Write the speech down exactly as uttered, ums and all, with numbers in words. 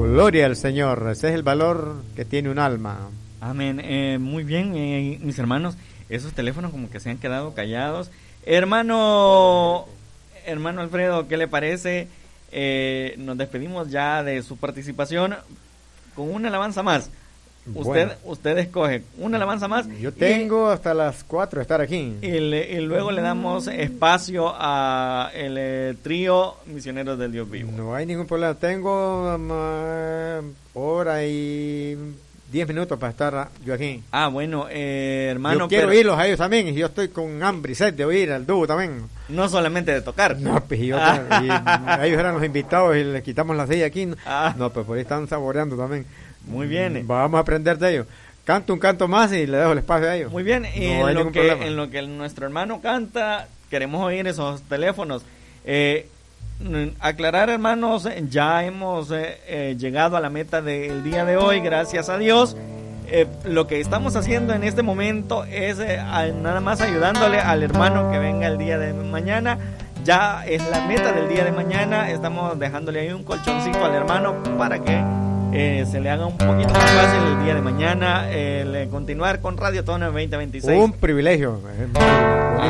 Gloria al Señor, ese es el valor que tiene un alma. Amén. Eh, muy bien, eh, mis hermanos, esos teléfonos como que se han quedado callados. Hermano, hermano Alfredo, ¿qué le parece? Eh, nos despedimos ya de su participación con una alabanza más. Usted, bueno. usted escoge una alabanza más. Yo tengo y, hasta las cuatro de estar aquí. Y, le, y luego le damos espacio a el eh, trío Misioneros del Dios Vivo. No hay ningún problema. Tengo um, hora y diez minutos para estar yo aquí. Ah, bueno, eh, hermano. Yo quiero pero, oírlos a ellos también. Y yo estoy con hambre y sed de oír al dúo también. No solamente de tocar. No, pues yo, ah. y ellos eran los invitados y les quitamos la silla aquí. Ah. No, pues por ahí están saboreando también. Muy bien. Vamos a aprender de ellos. Canto un canto más y le dejo el espacio a ellos. Muy bien. Y no en, lo que, en lo que nuestro hermano canta, queremos oír esos teléfonos. Eh, aclarar, hermanos, ya hemos eh, eh, llegado a la meta del día de hoy, gracias a Dios. Eh, lo que estamos haciendo en este momento es eh, nada más ayudándole al hermano que venga el día de mañana. Ya es la meta del día de mañana. Estamos dejándole ahí un colchoncito al hermano para que Eh, se le haga un poquito más fácil el día de mañana el, eh, continuar con Radio Tono veinte veintiséis. Un privilegio.